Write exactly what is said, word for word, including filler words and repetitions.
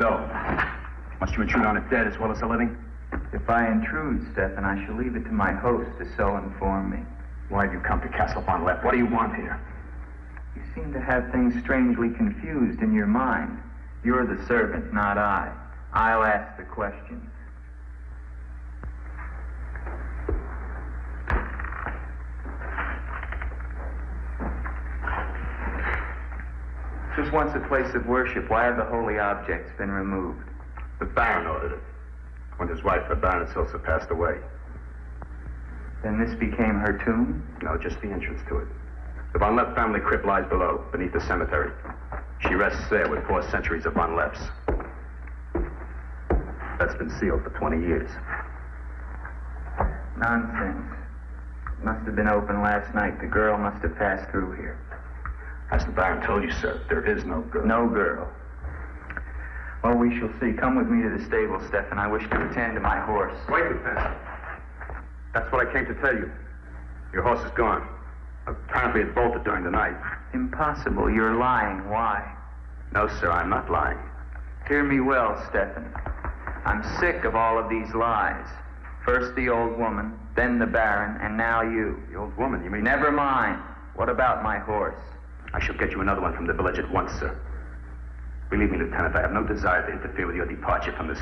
So, must you intrude on a dead as well as a living? If I intrude, Stefan, I shall leave it to my host to so inform me. Why have you come to Castle Von Lepp? What do you want here? You seem to have things strangely confused in your mind. You're the servant, not I. I'll ask the questions. This was once a place of worship. Why have the holy objects been removed? The Baron ordered it. When his wife, the Baroness Ilsa, passed away. Then this became her tomb? No, just the entrance to it. The Von Lepp family crypt lies below, beneath the cemetery. She rests there with four centuries of Von Lepps. That's been sealed for twenty years. Nonsense. It must have been open last night. The girl must have passed through here. As the Baron told you, sir, there is no girl. No girl. Well, we shall see. Come with me to the stable, Stefan. I wish to attend to my horse. Wait, Lieutenant. That's what I came to tell you. Your horse is gone. Apparently it bolted during the night. Impossible. You're lying. Why? No, sir, I'm not lying. Hear me well, Stefan. I'm sick of all of these lies. First the old woman, then the Baron, and now you. The old woman, you mean? Never mind. What about my horse? I shall get you another one from the village at once, sir. Believe me, Lieutenant, I have no desire to interfere with your departure from this